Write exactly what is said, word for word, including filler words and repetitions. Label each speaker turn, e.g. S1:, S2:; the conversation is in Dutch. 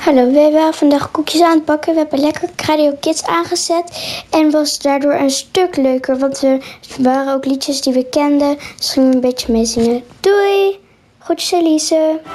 S1: Hallo, we waren vandaag koekjes aan het bakken. We hebben lekker Radio Kids aangezet. En was daardoor een stuk leuker. Want er waren ook liedjes die we kenden. Dus gingen we een beetje meezingen. Doei! Groetjes Elise.